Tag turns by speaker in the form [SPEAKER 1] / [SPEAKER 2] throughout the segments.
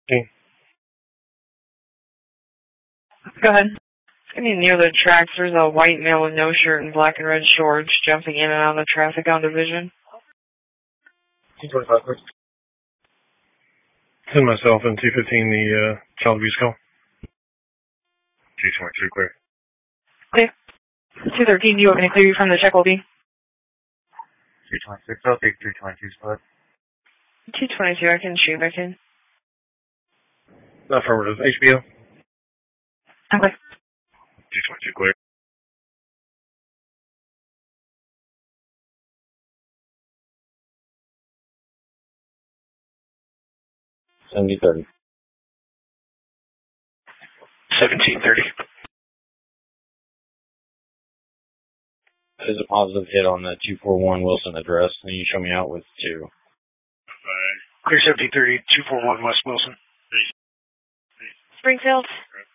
[SPEAKER 1] Go ahead. It's getting near the tracks. There's a white male with no shirt and black and red shorts jumping in and out of the traffic on Division.
[SPEAKER 2] 225, please.
[SPEAKER 3] Send myself and 215 the child abuse call.
[SPEAKER 2] 222, clear.
[SPEAKER 1] Clear. 213, do you want me to clear you from the check will be?
[SPEAKER 2] 226, I'll take 322 spot.
[SPEAKER 1] 222, I can shoot back in.
[SPEAKER 3] Affirmative. HBO.
[SPEAKER 1] Okay.
[SPEAKER 2] 222, clear.
[SPEAKER 4] $70.30.
[SPEAKER 2] 1730.
[SPEAKER 4] There's a positive hit on the 241 Wilson address, and you show me out with 2.
[SPEAKER 2] Clear 1730, 241 West Wilson.
[SPEAKER 1] Springfield.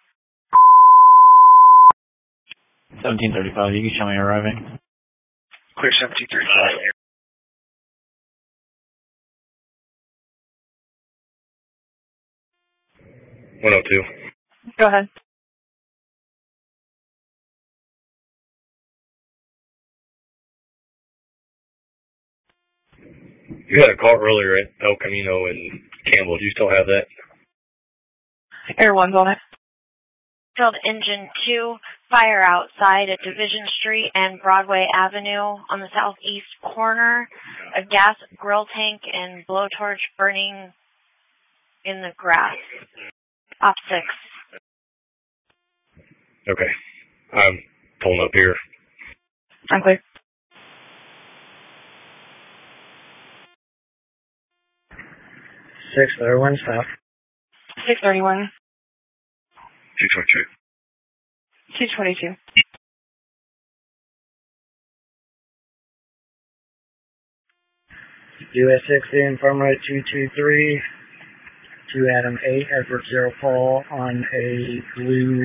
[SPEAKER 4] 1735, you can show me arriving.
[SPEAKER 2] Clear 1735.
[SPEAKER 3] 102.
[SPEAKER 1] Go ahead.
[SPEAKER 3] You had a call earlier at El Camino and Campbell. Do you still have that?
[SPEAKER 1] Air 1's on it.
[SPEAKER 5] Field Engine 2, fire outside at Division Street and Broadway Avenue on the southeast corner. A gas grill tank and blowtorch burning in the grass. Op 6.
[SPEAKER 3] Okay. I'm pulling up here.
[SPEAKER 1] I'm clear.
[SPEAKER 2] 631, stop.
[SPEAKER 1] 631.
[SPEAKER 2] 222.
[SPEAKER 1] 222.
[SPEAKER 2] US 60, inform right 223, 2 Adam 8, Edward 0 Paul on a blue